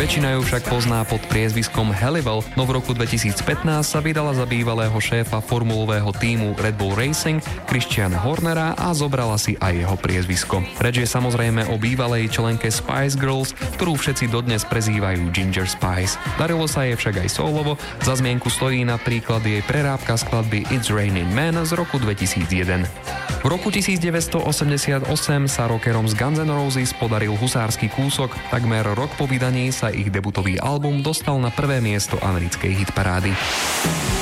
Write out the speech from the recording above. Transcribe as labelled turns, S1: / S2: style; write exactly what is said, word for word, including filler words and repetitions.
S1: Väčšina ju však pozná pod priezviskom Halliwell, no v roku dvetisícpätnásť sa vydala za bývalého šéfa formulového tímu Red Bull Racing Christiana Hornera a zobrala si aj jeho priezvisko. Reč je samozrejme o bývalej členke Spice Girls, ktorú všetci dodnes prezývajú Ginger Spice. Darilo sa jej však aj solovo, za zmienku stojí napríklad jej prerábka skladby It's Raining Men z roku dvetisícjeden. V roku devätnásťstoosemdesiatosem sa rockerom z Guns N' Roses podaril husársky kúsok, takmer rok po vydaní sa ich debutový album dostal na prvé miesto americkej hitparády.